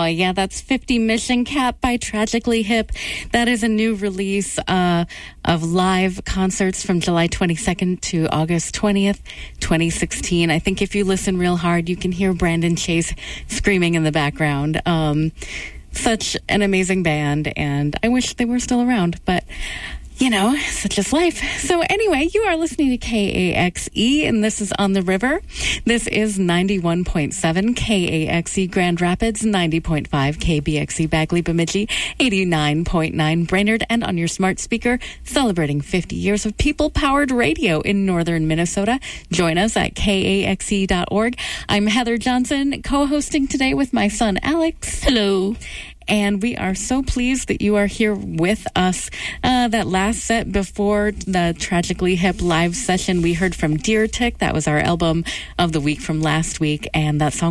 Oh, yeah, that's 50 Mission Cap by Tragically Hip. That is a new release of live concerts from July 22nd to August 20th, 2016. I think if you listen real hard, you can hear Brandon Chase screaming in the background. Such an amazing band, and I wish they were still around, but you know, such is life. So anyway, you are listening to KAXE, and this is On the River. This is 91.7 KAXE Grand Rapids, 90.5 KBXE Bagley Bemidji, 89.9 Brainerd, and on your smart speaker, celebrating 50 years of people-powered radio in northern Minnesota. Join us at KAXE.org. I'm Heather Johnson, co-hosting today with my son, Alex. Hello. And we are so pleased that you are here with us. That last set before the Tragically Hip live session, we heard from Deer Tick. That was our album of the week from last week. And that song